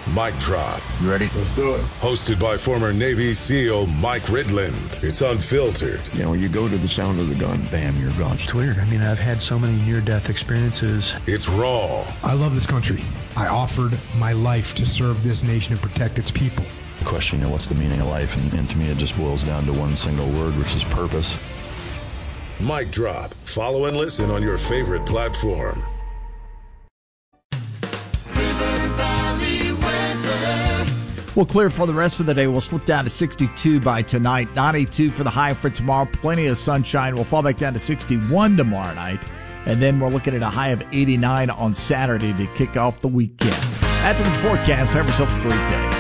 Mic Drop. You ready? Let's do it. Hosted by former Navy SEAL Mike Ridland. It's unfiltered. You know, you go to the sound of the gun, bam, you're gone. It's weird. I mean, I've had so many near-death experiences. It's raw. I love this country. I offered my life to serve this nation and protect its people. The question, what's the meaning of life? And to me, it just boils down to one single word, which is purpose. Mic Drop. Follow and listen on your favorite platform. We'll clear for the rest of the day. We'll slip down to 62 by tonight. 92 for the high for tomorrow. Plenty of sunshine. We'll fall back down to 61 tomorrow night. And then we're looking at a high of 89 on Saturday to kick off the weekend. That's a good forecast. Have yourself a great day.